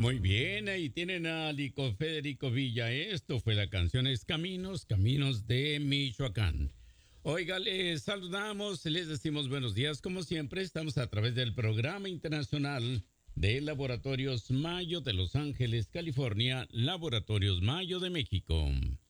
Muy bien, ahí tienen a Lico Federico Villa. Esto fue la canción Es Caminos, Caminos de Michoacán. Oiga, les saludamos, les decimos buenos días. Como siempre, estamos a través del Programa Internacional de Laboratorios Mayo de Los Ángeles, California, Laboratorios Mayo de México.